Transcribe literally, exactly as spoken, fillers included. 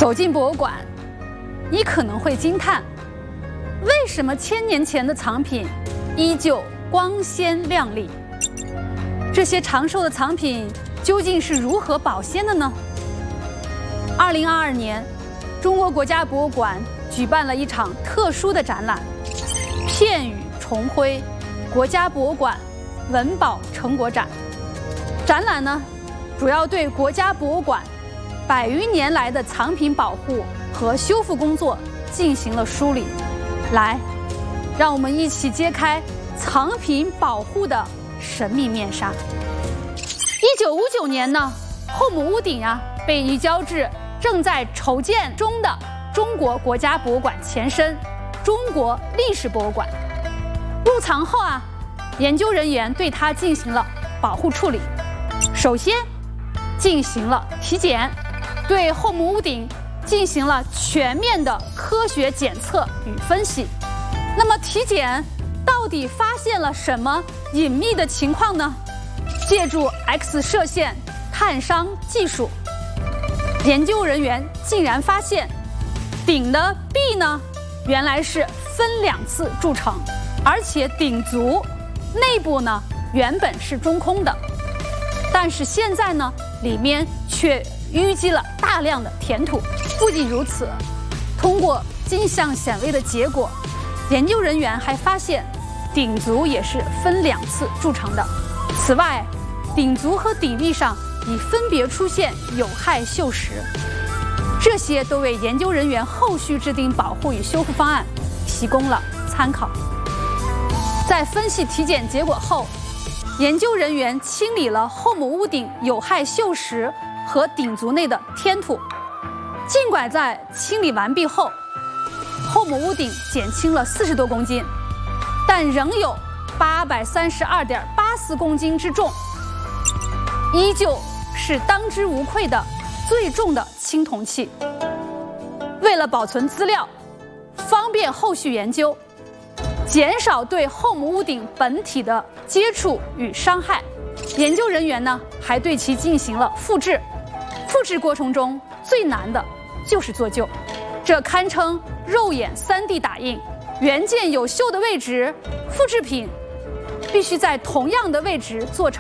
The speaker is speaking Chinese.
走进博物馆，你可能会惊叹，为什么千年前的藏品依旧光鲜亮丽？这些长寿的藏品究竟是如何保鲜的呢？二零二二年，中国国家博物馆举办了一场特殊的展览——片羽重辉国家博物馆文保成果展。展览呢，主要对国家博物馆百余年来的藏品保护和修复工作进行了梳理。来，让我们一起揭开藏品保护的神秘面纱。一九五九年呢，后母屋顶啊被移交至正在筹建中的中国国家博物馆前身中国历史博物馆。入藏后啊，研究人员对它进行了保护处理。首先进行了体检，对后母屋顶进行了全面的科学检测与分析。那么体检到底发现了什么隐秘的情况呢？借助 X 射线探伤技术，研究人员竟然发现顶的壁呢，原来是分两次铸成，而且顶足内部呢原本是中空的，但是现在呢里面却淤积了大量的填土。不仅如此，通过镜像显微的结果，研究人员还发现顶足也是分两次铸成的。此外，顶足和底壁上已分别出现有害锈蚀，这些都为研究人员后续制定保护与修复方案提供了参考。在分析体检结果后，研究人员清理了后母屋顶有害锈蚀和顶足内的填土。尽管在清理完毕后，后母屋顶减轻了四十多公斤，但仍有八百三十二点八四公斤之重，依旧是当之无愧的最重的青铜器。为了保存资料，方便后续研究，减少对后母屋顶本体的接触与伤害，研究人员呢还对其进行了复制。复制过程中最难的就是做旧，这堪称肉眼 三 D 打印，原件有锈的位置，复制品必须在同样的位置做成